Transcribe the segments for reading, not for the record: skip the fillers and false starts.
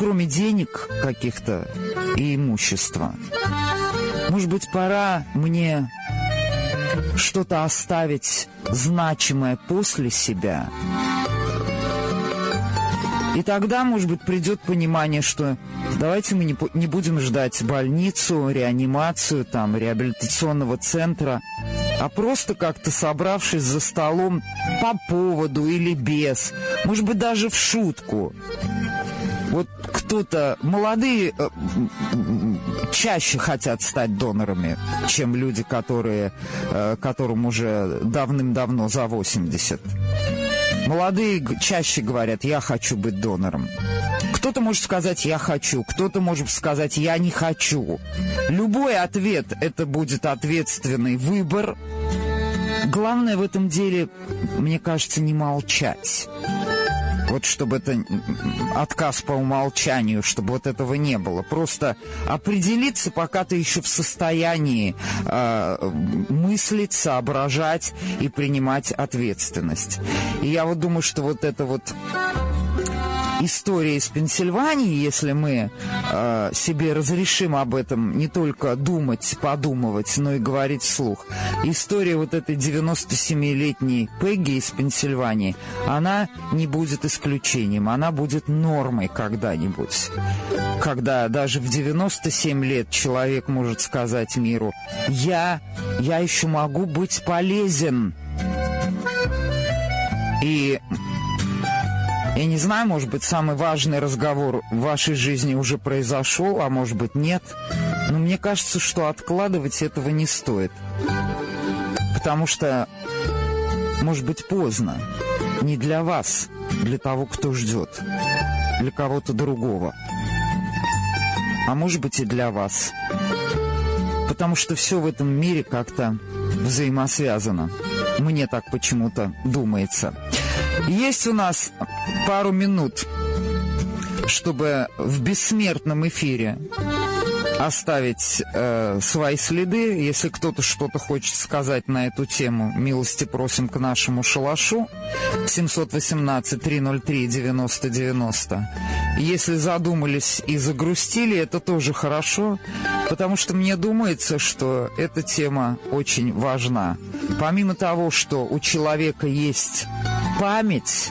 кроме денег каких-то и имущества. Может быть, пора мне что-то оставить значимое после себя. И тогда, может быть, придет понимание, что давайте мы не будем ждать больницу, реанимацию, там, реабилитационного центра, а просто как-то собравшись за столом по поводу или без, может быть, даже в шутку. Вот кто-то, молодые чаще хотят стать донорами, чем люди, которым уже давным-давно за 80. Молодые чаще говорят: я хочу быть донором. Кто-то может сказать: я хочу, кто-то может сказать: я не хочу. Любой ответ — это будет ответственный выбор. Главное в этом деле, мне кажется, не молчать. Вот чтобы это отказ по умолчанию, чтобы вот этого не было. Просто определиться, пока ты еще в состоянии мыслить, соображать и принимать ответственность. И я вот думаю, что вот эта вот история из Пенсильвании, если мы себе разрешим об этом не только думать, подумывать, но и говорить вслух. История вот этой 97-летней Пегги из Пенсильвании, она не будет исключением, она будет нормой когда-нибудь. Когда даже в 97 лет человек может сказать миру: я еще могу быть полезен. И я не знаю, может быть, самый важный разговор в вашей жизни уже произошел, а может быть, нет. Но мне кажется, что откладывать этого не стоит. Потому что, может быть, поздно. Не для вас, для того, кто ждет. Для кого-то другого. А может быть, и для вас. Потому что все в этом мире как-то взаимосвязано. Мне так почему-то думается. Есть у нас пару минут, чтобы в бессмертном эфире оставить свои следы. Если кто-то что-то хочет сказать на эту тему, милости просим к нашему шалашу 718-303-90-90. Если задумались и загрустили, это тоже хорошо, потому что мне думается, что эта тема очень важна. Помимо того, что у человека есть память,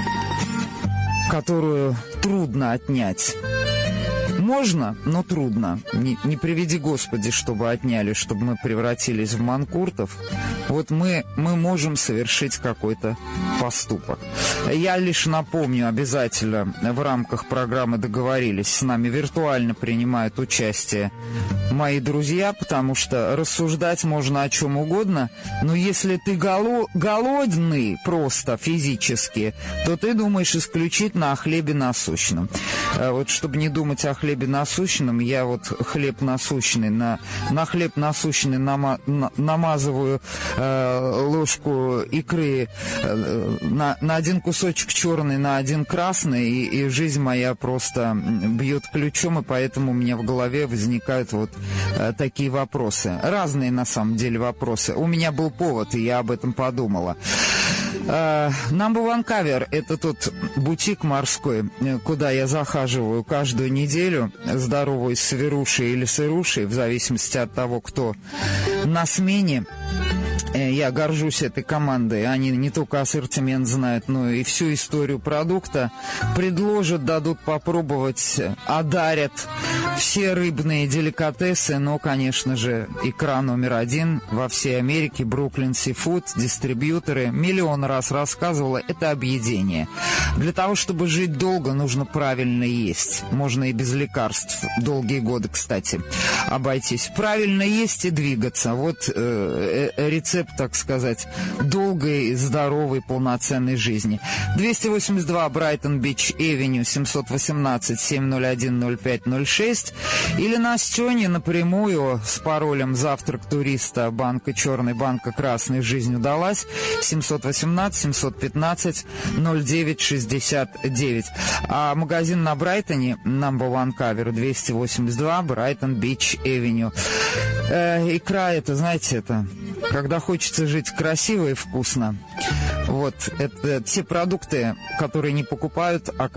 которую трудно отнять. Можно, но трудно. Не приведи Господи, чтобы отняли, чтобы мы превратились в манкуртов. Вот мы можем совершить какой-то поступок. Я лишь напомню, обязательно в рамках программы «Договорились» с нами виртуально принимают участие мои друзья, потому что рассуждать можно о чем угодно, но если ты голодный просто физически, то ты думаешь исключительно о хлебе насущном. Вот чтобы не думать о хлебе насущном, я вот хлеб насущный, на хлеб насущный намазываю ложку икры, на один кусочек черный, на один красный, и жизнь моя просто бьет ключом, и поэтому у меня в голове возникают вот такие вопросы. Разные, на самом деле, вопросы. У меня был повод, и я об этом подумала. Number One Cover — это тот бутик морской, куда я захаживаю каждую неделю, здороваюсь с Верушей или с Ирушей, в зависимости от того, кто на смене. Я горжусь этой командой. Они не только ассортимент знают, но и всю историю продукта. Предложат, дадут попробовать, одарят все рыбные деликатесы. Но, конечно же, икра номер один во всей Америке. Brooklyn Seafood, дистрибьюторы. Миллион раз рассказывала, это объедение. Для того, чтобы жить долго, нужно правильно есть. Можно и без лекарств. Долгие годы, кстати, обойтись. Правильно есть и двигаться. Вот рецепт, так сказать, долгой, здоровой, полноценной жизни. 282 Брайтон-Бич Эвеню, 718-701-0506. Или на Стёне напрямую с паролем «Завтрак туриста», банка черный, банка красный, жизнь удалась, 718-715-0969. А магазин на Брайтоне, Number One Cover, 282 Брайтон-Бич Эвеню. Икра, это, знаете, это когда хочется жить красиво и вкусно. Вот, это те продукты, которые не покупают, а